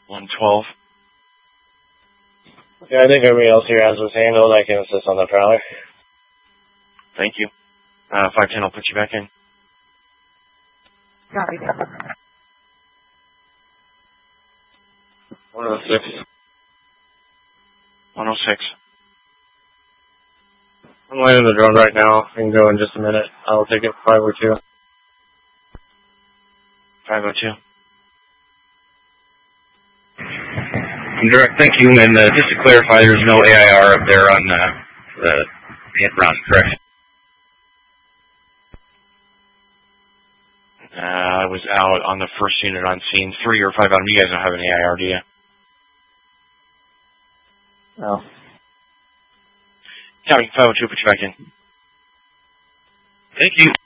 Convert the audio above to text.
112. Yeah, I think everybody else here has this handled. I can assist on the prowler. Thank you. 510 will put you back in. Copy. 106. 106. I'm landing the drone right now. I can go in just a minute. I'll take it 502. 502. Direct, thank you. And just to clarify, there's no AIR up there on the hit run, correct? I was out on the first unit on scene. 3 or 5 out of you guys don't have an AIR, do you? No. Copy. 502, put you back in. Thank you.